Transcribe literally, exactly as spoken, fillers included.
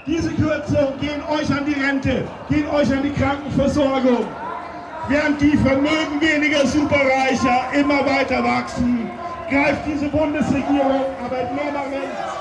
Diese Kürzungen gehen euch an die Rente, gehen euch an die Krankenversorgung. Während die Vermögen weniger Superreicher immer weiter wachsen, greift diese Bundesregierung Arbeitnehmerrecht